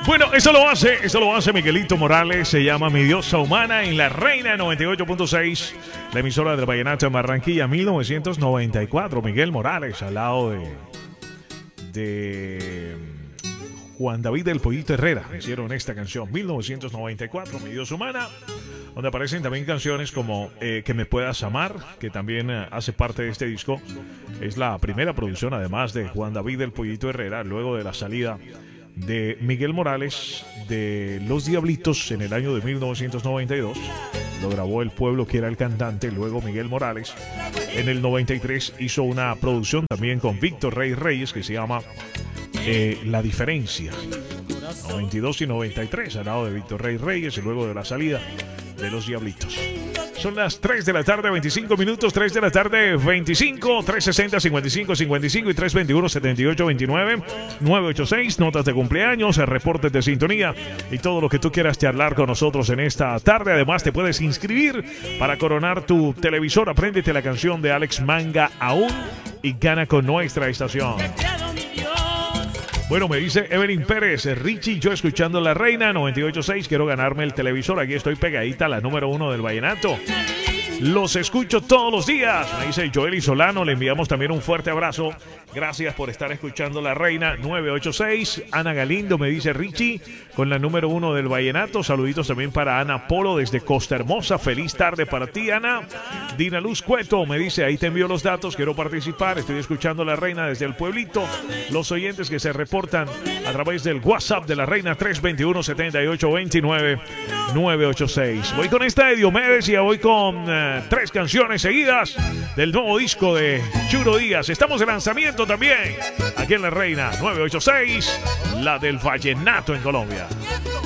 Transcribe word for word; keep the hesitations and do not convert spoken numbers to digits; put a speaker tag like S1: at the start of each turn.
S1: Bueno, eso lo hace, eso lo hace Miguelito Morales, se llama Mi Diosa Humana en La Reina noventa y ocho punto seis, la emisora del Vallenato en Barranquilla, mil novecientos noventa y cuatro. Miguel Morales al lado de, de Juan David del Pollito Herrera hicieron esta canción, mil novecientos noventa y cuatro, Mi Diosa Humana, donde aparecen también canciones como eh, Que Me Puedas Amar, que también eh, hace parte de este disco. Es la primera producción además de Juan David del Pollito Herrera, luego de la salida de Miguel Morales de Los Diablitos en el año de mil novecientos noventa y dos. Lo grabó El Pueblo, que era el cantante. Luego Miguel Morales en el noventa y tres hizo una producción también con Víctor Rey Reyes que se llama eh, La Diferencia. noventa y dos y noventa y tres al lado de Víctor Rey Reyes y luego de la salida de Los Diablitos. Son las tres de la tarde, veinticinco minutos, tres de la tarde, veinticinco, trescientos sesenta, cincuenta y cinco cincuenta y cinco y trescientos veintiuno, setenta y ocho veintinueve, nueve ocho seis, notas de cumpleaños, reportes de sintonía y todo lo que tú quieras charlar con nosotros en esta tarde. Además, te puedes inscribir para coronar tu televisor. Apréndete la canción de Alex Manga Aún y gana con nuestra estación. Bueno, me dice Evelyn Pérez, Richie, yo escuchando La Reina noventa y ocho punto seis, quiero ganarme el televisor. Aquí estoy pegadita a la número uno del vallenato. Los escucho todos los días. Me dice Joel y Solano, le enviamos también un fuerte abrazo. Gracias por estar escuchando La Reina nueve ocho seis. Ana Galindo me dice Richie, con la número uno del vallenato. Saluditos también para Ana Polo desde Costa Hermosa. Feliz tarde para ti, Ana. Dina Luz Cueto me dice, ahí te envío los datos, quiero participar. Estoy escuchando La Reina desde el pueblito. Los oyentes que se reportan a través del WhatsApp de La Reina, tres dos uno, siete ocho dos nueve, nueve ocho seis. Voy con esta de Diomedes y ya voy con uh, tres canciones seguidas del nuevo disco de Churo Díaz. Estamos de lanzamiento también aquí en La Reina nueve ocho seis, la del vallenato en Colombia.